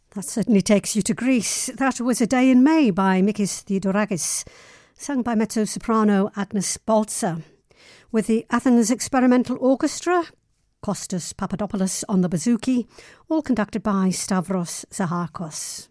That certainly takes you to Greece. That was A Day in May by Mikis Theodorakis, sung by mezzo-soprano Agnes Baltza, with the Athens Experimental Orchestra, Kostas Papadopoulos on the bouzouki, all conducted by Stavros Zaharkos.